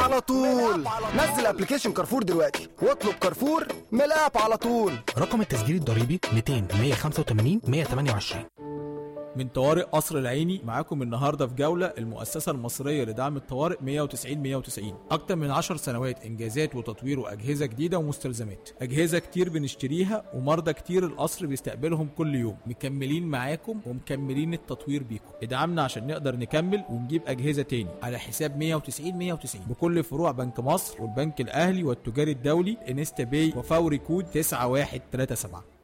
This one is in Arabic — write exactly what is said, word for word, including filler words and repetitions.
على طول. نزل ابلكيشن كارفور دلوقتي واطلب كارفور من الاب على طول. رقم التسجيل الضريبي مئتين مية وخمسة وثمانين مية وتمانية وعشرين. من طوارئ قصر العيني معاكم النهارده في جوله المؤسسه المصريه لدعم الطوارئ مية وتسعين مية وتسعين. اكتر من عشر سنوات انجازات وتطوير واجهزه جديده ومستلزمات، اجهزه كتير بنشتريها ومرضى كتير القصر بيستقبلهم كل يوم. مكملين معاكم ومكملين التطوير بيكم. ادعمنا عشان نقدر نكمل ونجيب اجهزه تاني على حساب مية وتسعين مية وتسعين بكل فروع بنك مصر والبنك الاهلي والتجاري الدولي انستا باي وفوري كود تسعة واحد تلاتة سبعة.